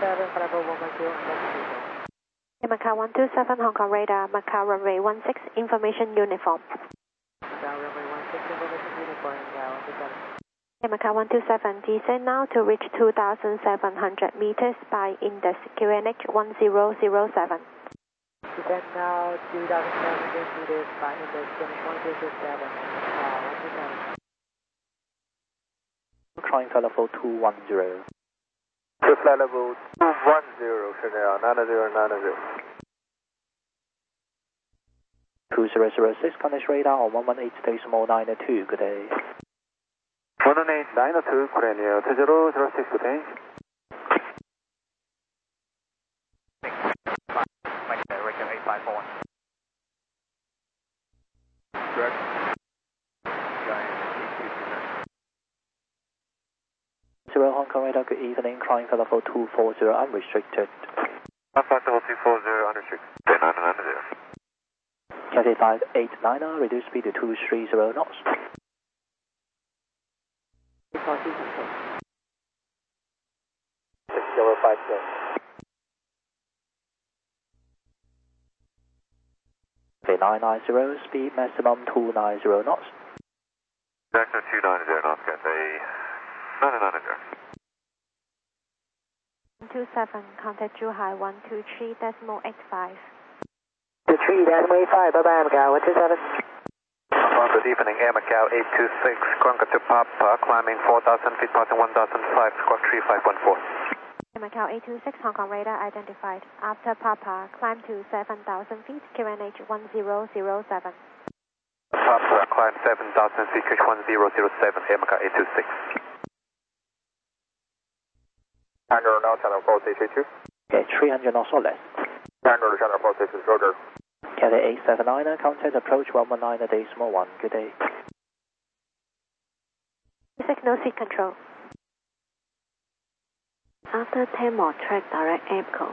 Macau 127 Hong Kong radar, Macau runway 16 information uniform. Macau 127, descend now to reach 2,700 meters by index QNH 1007. Descend now 2,700 meters by index QNH 1007. Trying flight level 210. To flight level 210, Chanel 9090. 2006, contact radar on 118.92, good day. 118.92, Korea 2006, good day. Direction 854. Correct. Zero Hong Kong radar, good evening, climb flight level 240 unrestricted. Flight level 240 unrestricted. 990. Cathay 589, reduce speed to 230 knots. 6050. Cathay 990, speed maximum 290 knots. Direction 290 knots, Cathay 990. 127, contact Zhuhai 123.85. 23.85, bye-bye Macau 127. Good evening, Air Macau 826, Conquer to Papa, climbing 4,000 feet, passing 1,005, squawk 3514. Macau 826 Hong Kong radar identified. After Papa, climb to 7,000 feet, QNH 1007. Papa, climb 7,000 feet, QNH 1007, Air Macau 826. Tango now, channel 4632. Okay, 300 knots or less. Tango to channel 4632, roger. Cathay 879, contact approach 119.1, good day. Signal seat control. After 10 more, track direct APCO.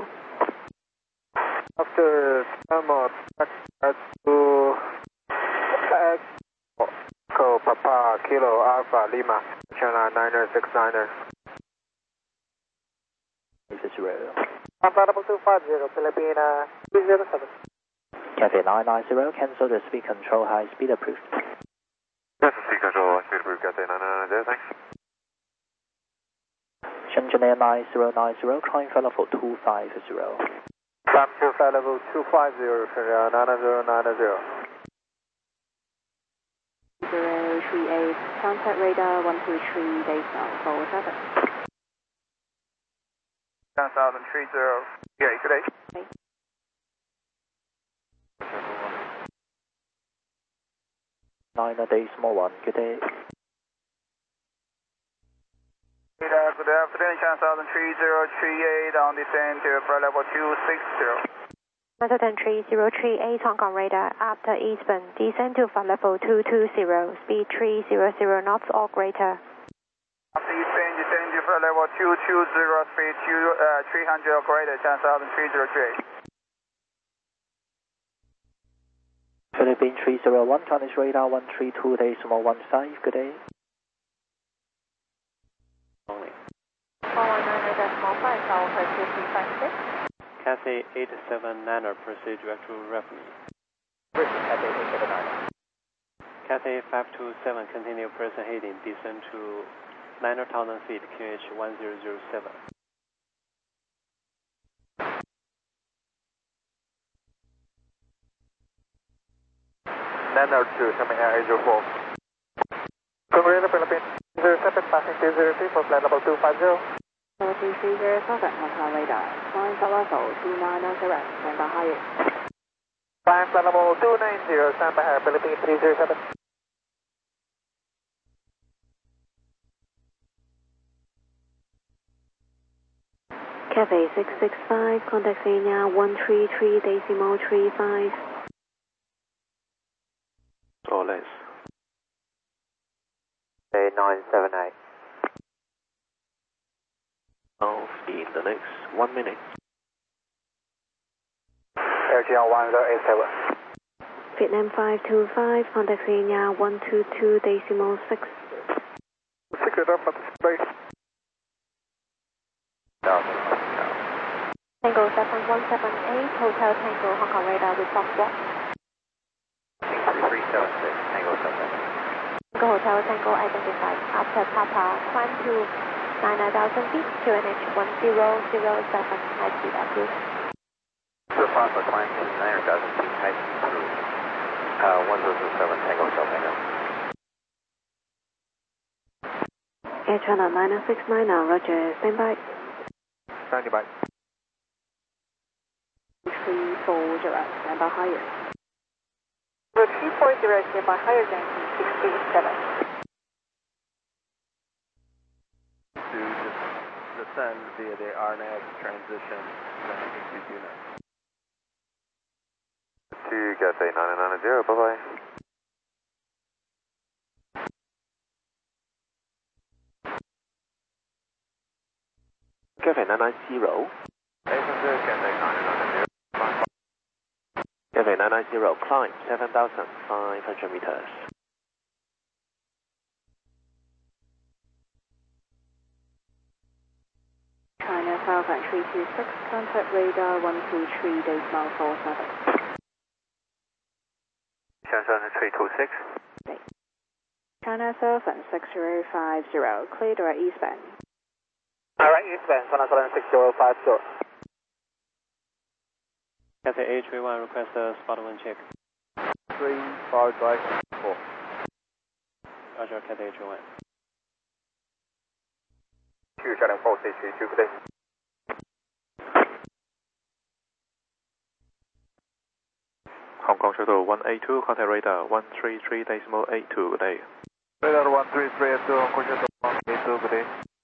After 10 more, track to Echo Papa Kilo Alpha Lima, channel 9069er. This is zero. Flight level 250, Filipina 307. Cathay 990, cancel the speed control, high speed approved. Yes, speed control, speed approved, Cathay 990, thanks. Shenzhen Air 9090, climb flight level 250. Climb to flight level 250, Shenzhen 9090. 038, contact radar 123, base on 47. 1030, yeah, good day. Okay. Nine.1, good day. Good afternoon, Channel 3038 on descent to flight level 260. 13038 Hong Kong radar, after Eastbourne, descend to flight level 220, speed 300 knots or greater. After Eastbourne, descend to flight level 220, speed 300 or greater, Channel 3038. Philippine 301, contact radar 132.15, good day. 419.5, Alpha 2356. Cathay 879, proceed direct to revenue. Cathay 879. Cathay 527, continue present heading, descend to 9,000 feet, QH 1007. Nano 2, coming Air 804. Korea, Philippines 07, passing 203 for flight level 250. 4307 Hong Kong radar, climb flight level 2900, stand by higher. Climb flight level 290, stand by higher, Philippines 307. Cathay 665, contact Xenia 133.35. Or less. 978. In the next 1 minute. RTL 1087. Vietnam 525, contact Xenia 122.6. Secret up at the space. No. after Papa, climb to 99,000 feet, QNH 1007, ICW. After Papa, climb to 9,000 feet, high speed cruise. 1007, Tango Hotel Tango. Air China 969 now, roger, standby. Standby. 340, standby higher. 340, standby higher than 687. To descend via the RNAV transition landing to unit. To Cathay 990, bye-bye. Cathay 990. Cathay 990. Cathay 990, climb 7,500 meters. China Southern 326, contact radar 123, decimal 47. China 326. China Southern 6050, clear direct eastbound. Alright, eastbound, China Southern 6050. Cathay A31, request a spot wind check. 3554. Roger, Cathay A31. 2 China 432, good day. Hong Kong Shuttle 182, contact radar 133.82, good day. Radar 13382, Hong Kong Shuttle 182, good day.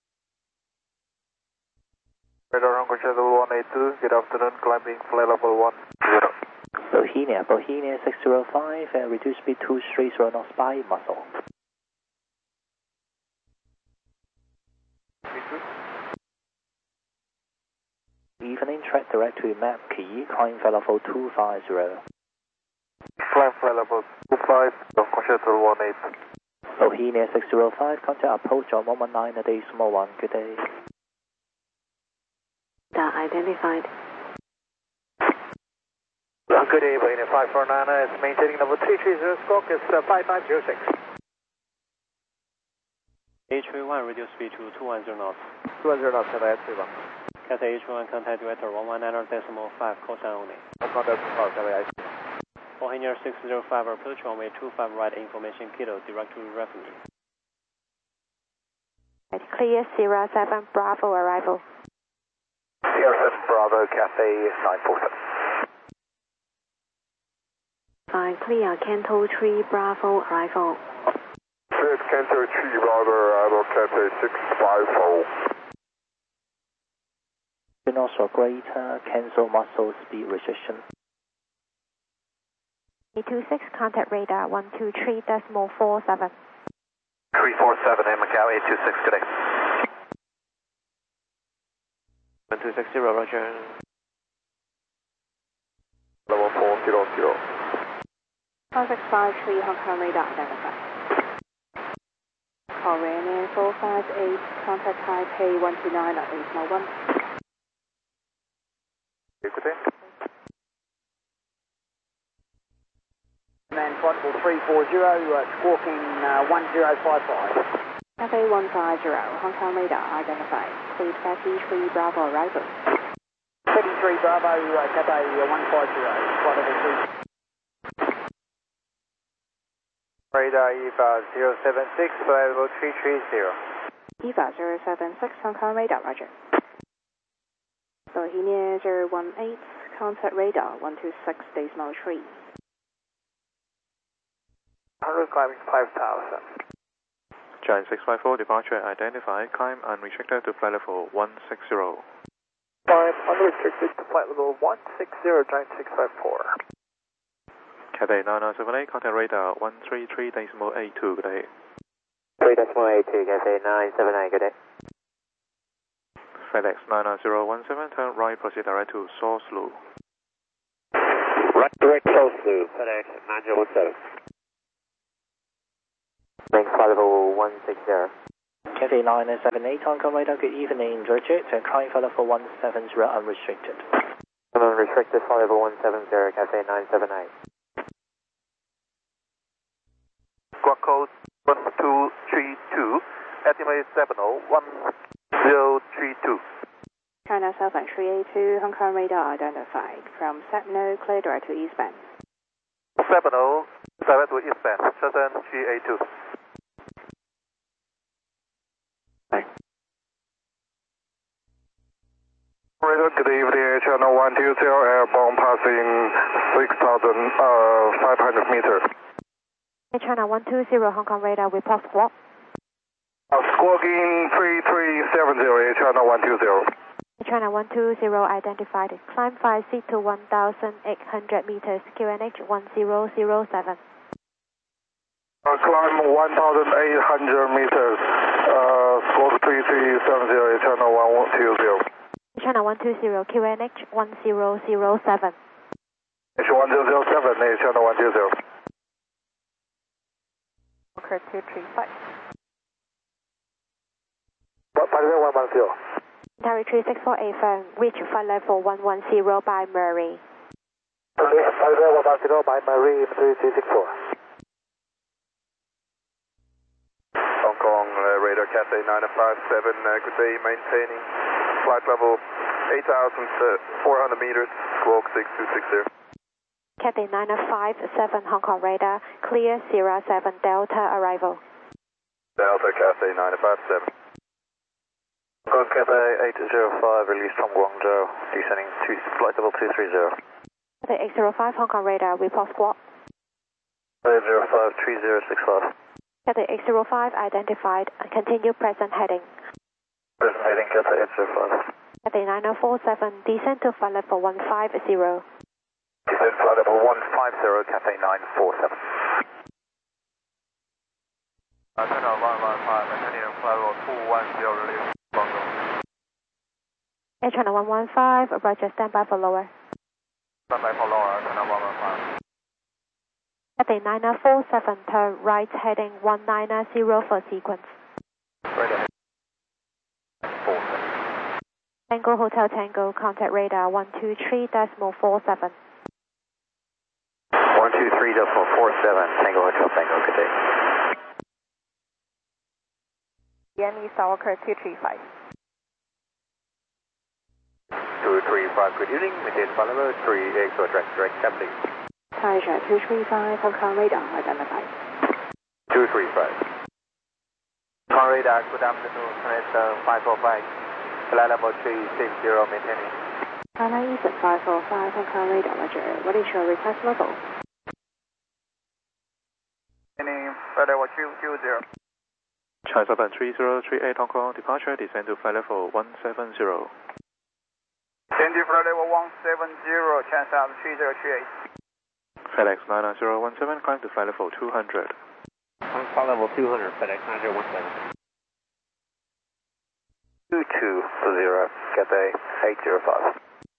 Radar Hong Kong Shuttle 182, good afternoon, climbing flight level 10. Bohemia 605, reduce speed 230 knots by muscle. Evening, track direct to map key, climb flight level 250. Climb flight level 25, Hong Kong Shuttle 182. Bohemia 605, contact approach on 119.1, good day. Identified. Good day, Bohemia 549, it's maintaining level 330, squawk is 5506. A31, reduce speed to 210 knots. 210 knots, Cathay A31. Cathay A31, contact director 119.5, call sign only. Contact Cathay A31. Bohemia 605, approach runway 25 right, information kilo, direct to revenue. Clear Sierra 7 Bravo arrival. Sierra 7 Bravo, Cathay 947. Fine, clear Canto 3 Bravo arrival. Cleared Canto 3 Bravo arrival, Cathay 650. Also greater, cancel muscle speed restriction. 826, contact radar 123.47. 347, Air Macau 826, good day. 1260, roger. Level 400. 1653, Hong Kong radar identified. Korean 458, contact Taipei 129 at 801. Écoutez. And Flight 340, squawking 1055. Cathay 150, Hong Kong radar identified. Cleared Fatty 3 Bravo arrival. 33 Bravo, Cathay 150, flight level 3. Radar EVA 076, flight level 330. EVA 076, Hong Kong radar, roger. Bohemia 018, contact radar 126.3. 100 climbing 5,000. Giant 654, departure identified, climb unrestricted to flight level 160. Climb unrestricted to flight level 160, Giant 654. Cathay 9978, contact radar 133.82, good day. 3.82, Cathay 978, good day. FedEx 99017, turn right, proceed direct to Source Loop. Right direct close to FedEx 9017. Main flight level 160. Cathay 978, Hong Kong radar, good evening, Georgia, climb flight level 170 unrestricted. Unrestricted flight level 170, Cathay 978. Squawk code 1232 at runway 701032. China Southern 382, Hong Kong radar identified from Sapno, clear direct to eastbound. 70, direct to eastbound, Southern 382. Radar, good evening, Channel 120, airborne passing 6,500 meters. China 120, Hong Kong radar, report squawk. Squawking 3370, Channel 120. China 120 identified. Climb 5 seat to 1,800 meters, QNH 1007. Climb 1,800 meters, squawk 3370, Channel 120. China 120, QNH 1007. H1007, Channel 120. Okay, 235. Pattern 110. Territory 648 firm, reach flight level 110 by Murray. Pattern 110 by Murray, 3364. Hong Kong radar Cathay 957, good day, maintaining flight level 8,400 meters, squawk 6260. Cathay 957, Hong Kong radar, clear Sierra 7 Delta arrival. Delta Cathay 957. Hong Kong Cathay 805, released from Guangzhou, descending to flight level 230. Cathay 805, Hong Kong radar, report squawk. 805, 3065. Cathay 805 identified, continue present heading. Present heading Cathay 805. Cathay 9047, descend to flight level 150. Descend flight level 150, Cathay 947. China 115, maintaining flight level 210, release Guangzhou. China 115, roger, stand by for lower. Stand by for lower, China 115. Cathay 9047, turn right heading 190 for sequence. Radar 47. Tango Hotel Tango, contact radar 123.47. 123.47, Tango Hotel Tango, good day. Yanni Sauerkraut 235. 235, good evening, maintain flight level 3X for direct cabin. Taisha 235, Hong Kong radar identified. 235. Hong Kong radar, good afternoon, Connect 545, flight level 360, maintaining. China Eastern 545, Hong Kong radar, roger. What is your request level? Maintaining flight level 220. China Southern 3038 Hong Kong, departure, descend to flight level 170. Descend to flight level 170, China Southern 3038. FedEx 99017, climb to flight level 200. Flight level 200, FedEx 9017. 220, Cathay 805.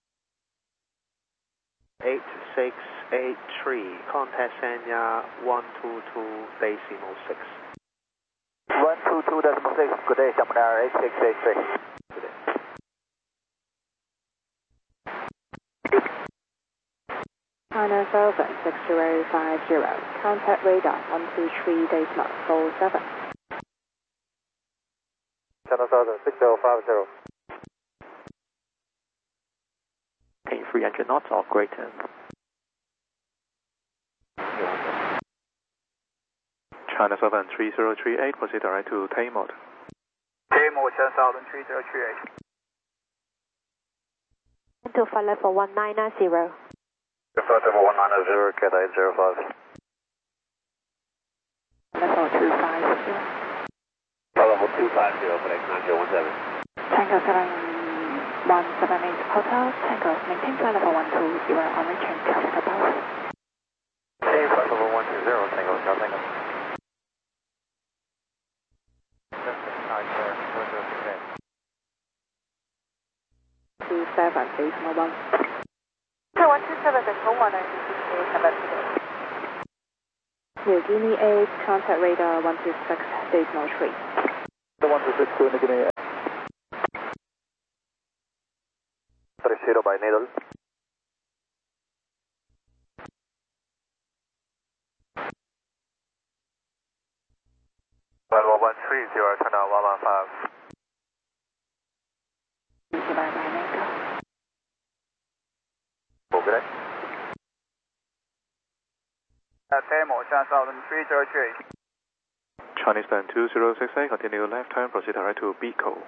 8683, contact Sanya 122.6. 122.6, good day, Shamdar 8683. China Southern 6050, contact radar 123.47. China Southern 6050. Okay, 300 knots off Greater. China Southern 3038, proceed direct to Taymod. Taymod, China Southern 3038. To flight level 190. Flight level 190, Cathay 805. Level 250. Flight level 250, FedEx 9017. Tango 7178 Hotel, Tango, maintain flight level 120 on return to Papa. Hey, flight level 120, Tango, Hotel Tango. 27, decimal 1. 127, decimal 1, and today. New Guinea 8, contact radar 126, decimal 3. 126, New Guinea 8. Proceed by needle. Level turn out 115. Good day. Thermal 1003 Chinese Band 2068, continue left turn, proceed direct to Bico.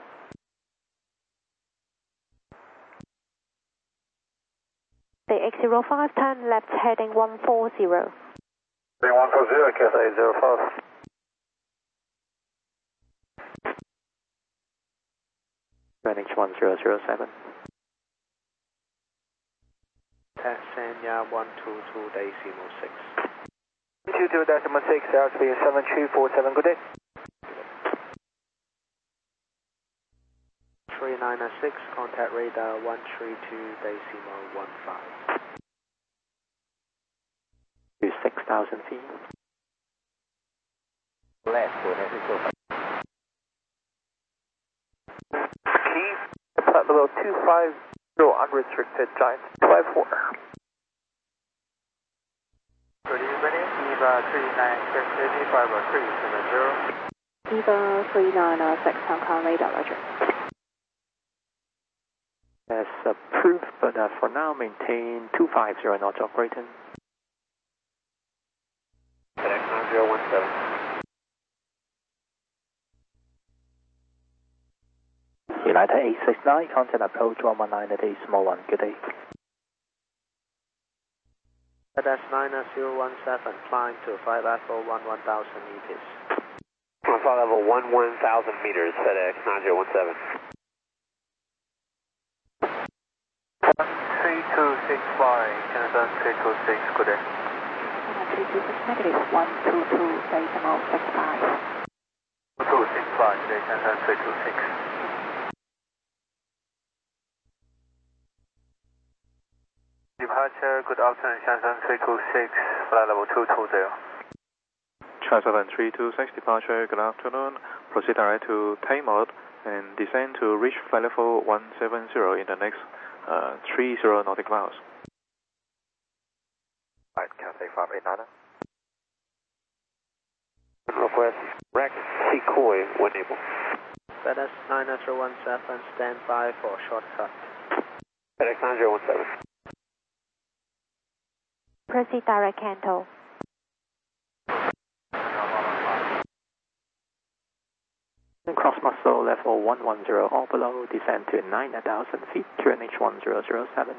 The X05, turn left heading 140. 140, Cathay 05. Greenwich 1007. Tasmania 122.6. 22.6, airspeed 7247, good day. 3996, contact radar 132.15. To 6,000 feet. Left, Keep flight level 250, unrestricted, Giant 254. Good evening, EVA 39685 370. EVA 396 Hong Kong radar, roger. As approved, but for now maintain 250 knots operating. FedEx 9017. United 869, contact approach 119 at small 1, good day. FedEx 9017, climb to flight level 11,000 meters. Flight level 11,000 meters, FedEx 9017. 3265, Shenzhen 326, good day. 326 negative 122.65. 265, today Shenzhen 326. Departure, good afternoon, Shenzhen 326, flight level 220. Chinese 326, departure, good afternoon. Proceed direct to Taymod and descend to reach flight level 170 in the next 30 nautical miles. Right, Cathay 589. Request, rack, decoy, when able. FedEx 9017, stand by for shortcut. FedEx 9017. Proceed direct Canto. Cross muscle level 110, all below, descend to 9,000 feet, QNH 1007.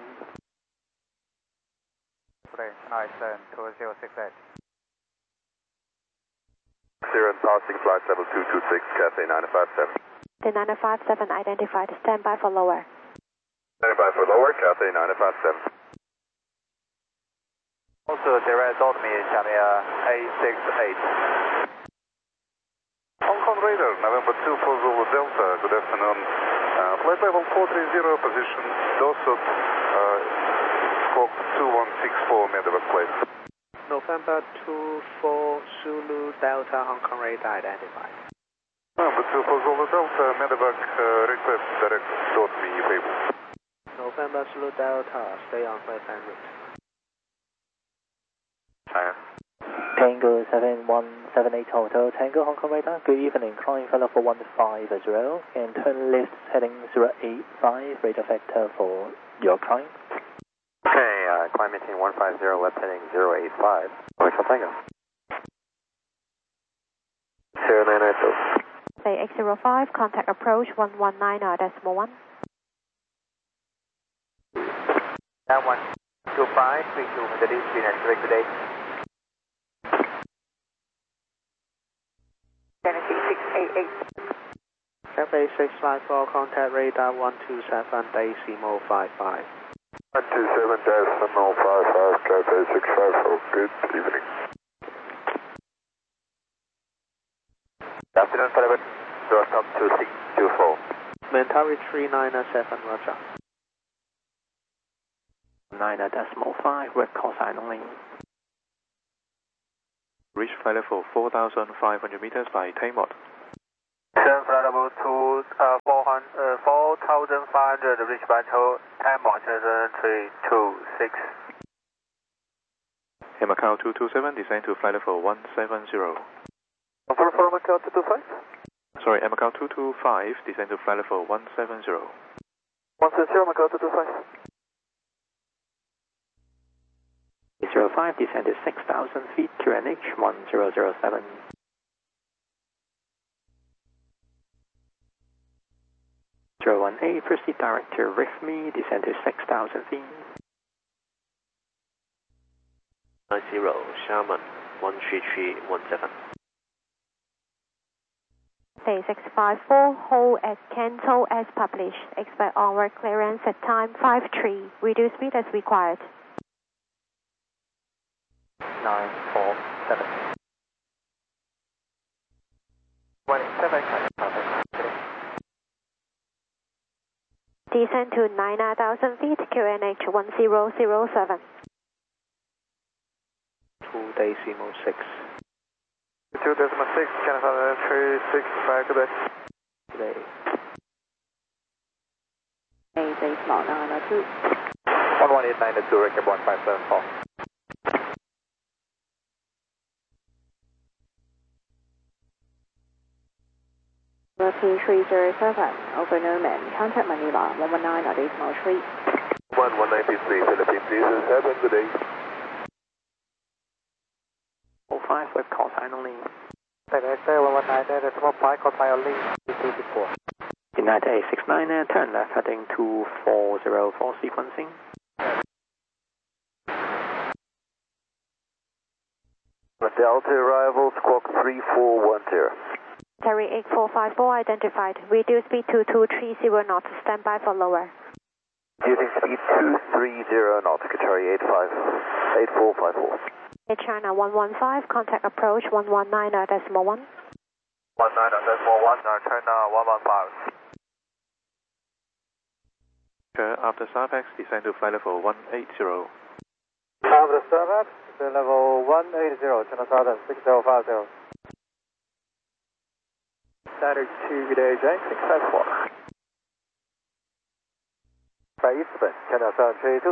Today, nice, 2068. Zero passing flight level 226, Cathay 957. The 957 identified, stand by for lower. 95 for lower, Cathay 957. Also, direct me, Charlie 868. Hong Kong radar, November 24 Zulu Delta, good afternoon. Flight level 430, position Dorset, squawk 2164, medevac please. November 24 Zulu Delta, Hong Kong radar identified. November 24 Zulu Delta, medevac request direct me if able. November Zulu Delta, stay on left-hand route. Tango 7178 Hotel, Tango Hong Kong radar, good evening, climb flight level 150 and turn left heading 085, radar vector for your climb. Okay, climb maintain 150, left heading 085. Hotel Tango. 0992. Say X05, contact approach 119.1. 125, 32 Middle East, direct today. Tennessee 688. Cathay 654, contact radar 127.55. 127.55, Cathay 654, good evening. Good afternoon, Private. Stop 2624. Mentari 397, roger. 9.5, red call sign only. Reach flight level 4,500 meters by Taymod. Flight level 4,500, reach by time on Shenzhen 326. Macau 227, descend to flight level 170. Confirm for Macau 225. sorry, Macau 225, descend to flight level 170. 170, Macau 225. 05, descend to 6,000 feet, QNH 1007. Zero 18, proceed direct to RIFME, descend to 6,000 feet. 90, Sherman 13317. Day 654, hold at cancel as published. Expect onward clearance at time 53. Reduce speed as required. 947. 17, Descend to 9,000 feet, QNH 1007. 2 decimal 6. 2 decimal 6, Canada 365, Quebec. Today. 8 decimal 902. 11892, recap 1574. European 307, over Newman, contact Manila 119 decimal 3. 1193, Philippines, this is Heaven, good day. 05 with call sign only. Director 119 decimal 5, call sign only, 224. United 869, turn left heading 2404 sequencing. Delta arrival, squawk 3410. Terry 8454 identified. Reduce speed to 230 knots. Stand by for lower. Using speed 230 knots, Qatari 8454. Air China 115, contact approach 119 decimal 1. 19 decimal 1, China 115. After SARPEX, descend to flight level 180. After SARPEX, descend level 180, China Southern 6050. Standard 2, good day, Jack 654. By Eastbourne, China Southern 32.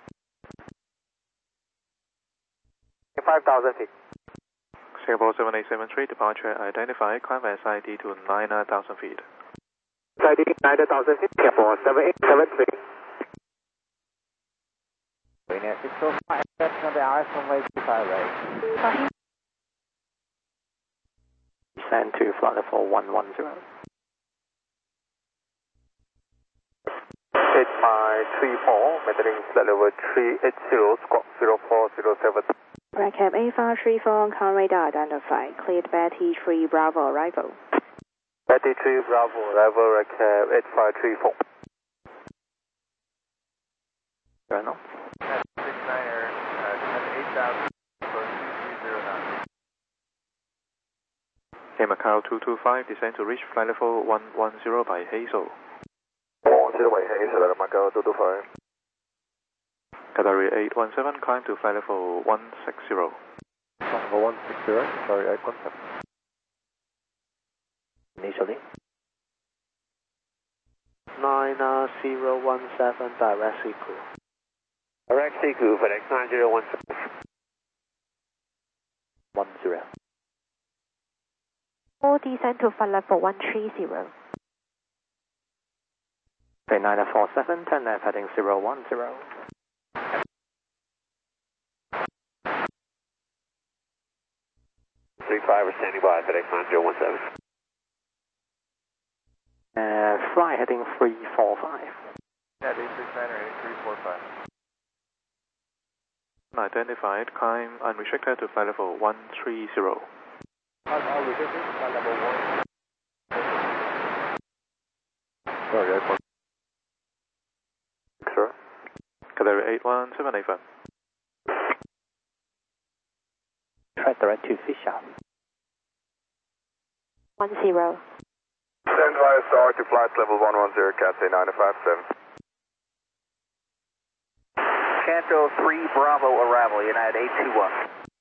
5,000 feet. Singapore 7873, departure identified, climb SID to 9,000 feet. SID 9,000 feet, Singapore 7873. Wind 605, on the RS runway 25 right. Descend to flight level 110. 8534, maintaining flight level 380, squawk 0407. Recap 8534, con radar identified. Cleared Betty 3 Bravo arrival. Betty 3 Bravo arrival, recap 8534. Journal. 69er, 8,000 for 2309. Macau 225, descend to reach flight level 110 by Hazel. 110 by Hazel, Macau 225. Qatari 817, climb to flight level 160. Level 160, sorry, I contact. Initially. 9017, direct Siku. Direct Siku, FedEx 9017. 10. All descend to flight level 130. 947, turn left heading 010. 35 standing by, FedEx 9017. Fly heading 345. Yeah, 869er 8345. Identified, climb unrestricted to flight level 130. All restricted, flight level 1. Sorry, I contact. Sir? Qatari 81785. Track direct to Fisher. 10. Stand by, start to flight level 110, Cathay 957. Canto 3 Bravo arrival, United 821.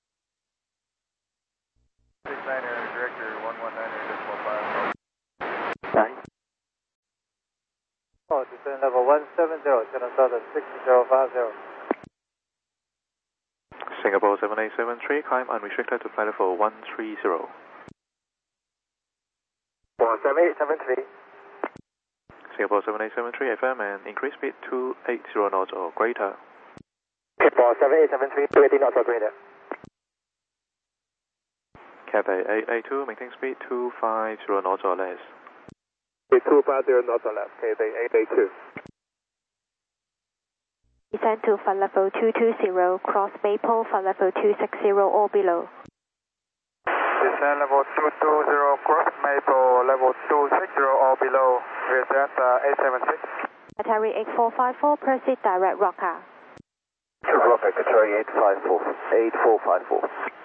69er, director 119er, 9. Oh, descend level 170, China Southern 6050. Singapore 7873, climb unrestricted to flight level 130. 130, Singapore 7873. Singapore 7873 FM and increase speed to 80 knots or greater. Singapore 7873, 80 knots or greater. Cathay 882, maintain speed 250 knots or less. 250 knots or less, Cathay 882. Descend to flight level 220, cross Maple, flight level 260 or below. Descend level 220, cross Maple, level 260 or below, Vietjet 876. Qatari 8454, proceed direct Roca. Roca, Qatari 8454.